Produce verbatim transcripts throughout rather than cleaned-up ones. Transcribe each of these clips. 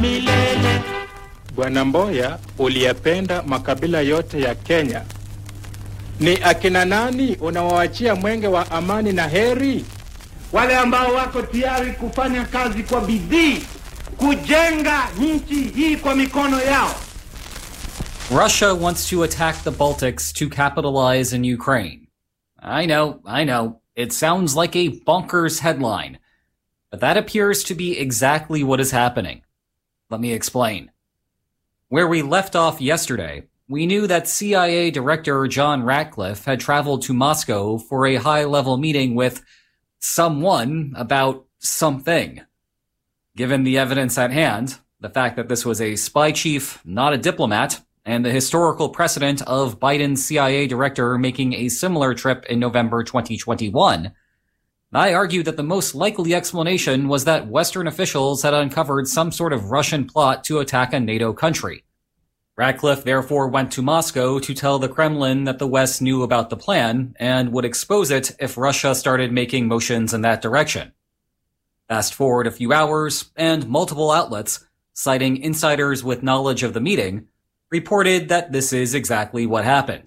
milele. Bwana Mboya, uliyapenda makabila yote ya Kenya. Ni akina nani unawaachia mwenge wa amani na heri? Wale ambao wako tayari kufanya kazi kwa bidii kujenga nchi hii kwa mikono yao. Russia wants to attack the Baltics to capitalize in Ukraine. I know, I know, it sounds like a bonkers headline, but that appears to be exactly what is happening. Let me explain. Where we left off yesterday, we knew that C I A Director John Ratcliffe had traveled to Moscow for a high-level meeting with someone about something. Given the evidence at hand, the fact that this was a spy chief, not a diplomat, and the historical precedent of Biden's C I A director making a similar trip in November twenty twenty-one, I argue that the most likely explanation was that Western officials had uncovered some sort of Russian plot to attack a NATO country. Ratcliffe therefore went to Moscow to tell the Kremlin that the West knew about the plan and would expose it if Russia started making motions in that direction. Fast forward a few hours, and multiple outlets, citing insiders with knowledge of the meeting, reported that this is exactly what happened.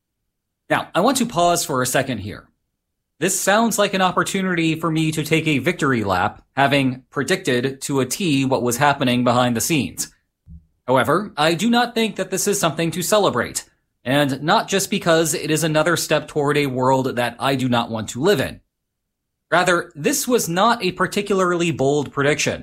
Now, I want to pause for a second here. This sounds like an opportunity for me to take a victory lap, having predicted to a T what was happening behind the scenes. However, I do not think that this is something to celebrate, and not just because it is another step toward a world that I do not want to live in. Rather, this was not a particularly bold prediction.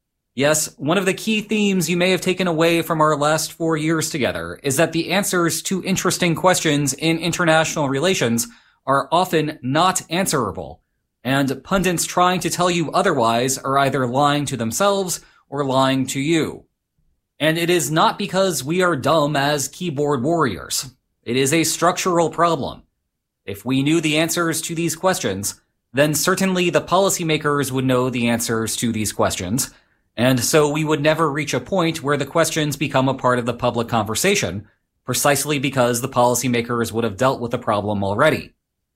Yes, one of the key themes you may have taken away from our last four years together is that the answers to interesting questions in international relations are often not answerable, and pundits trying to tell you otherwise are either lying to themselves or lying to you. And it is not because we are dumb as keyboard warriors. It is a structural problem. If we knew the answers to these questions, then certainly the policymakers would know the answers to these questions, and so we would never reach a point where the questions become a part of the public conversation, precisely because the policymakers would have dealt with the problem already.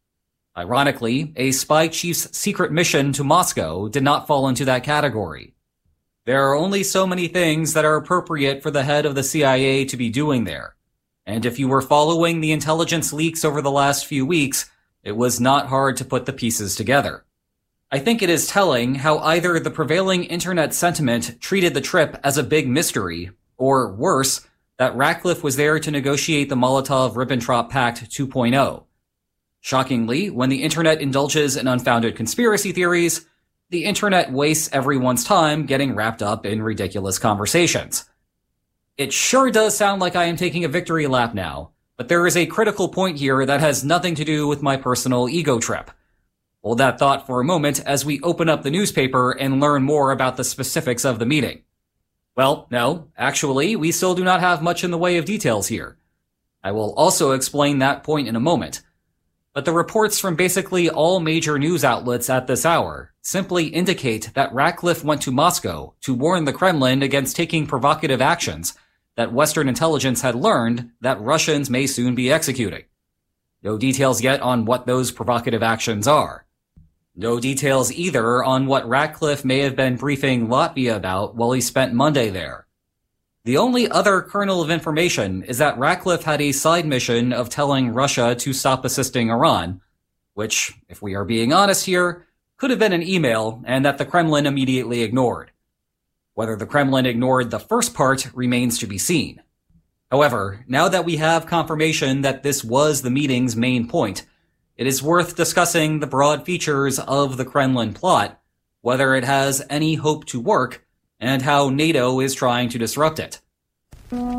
Ironically, a spy chief's secret mission to Moscow did not fall into that category. There are only so many things that are appropriate for the head of the C I A to be doing there, and if you were following the intelligence leaks over the last few weeks, it was not hard to put the pieces together. I think it is telling how either the prevailing internet sentiment treated the trip as a big mystery, or worse, that Ratcliffe was there to negotiate the Molotov-Ribbentrop Pact two point oh. Shockingly, when the internet indulges in unfounded conspiracy theories, the internet wastes everyone's time getting wrapped up in ridiculous conversations. It sure does sound like I am taking a victory lap now, but there is a critical point here that has nothing to do with my personal ego trip. Hold that thought for a moment as we open up the newspaper and learn more about the specifics of the meeting. Well, no, actually, we still do not have much in the way of details here. I will also explain that point in a moment. But the reports from basically all major news outlets at this hour simply indicate that Ratcliffe went to Moscow to warn the Kremlin against taking provocative actions that Western intelligence had learned that Russians may soon be executing. No details yet on what those provocative actions are. No details either on what Ratcliffe may have been briefing Latvia about while he spent Monday there. The only other kernel of information is that Ratcliffe had a side mission of telling Russia to stop assisting Iran, which, if we are being honest here, could have been an email and that the Kremlin immediately ignored. Whether the Kremlin ignored the first part remains to be seen. However, now that we have confirmation that this was the meeting's main point, it is worth discussing the broad features of the Kremlin plot, whether it has any hope to work, and how NATO is trying to disrupt it.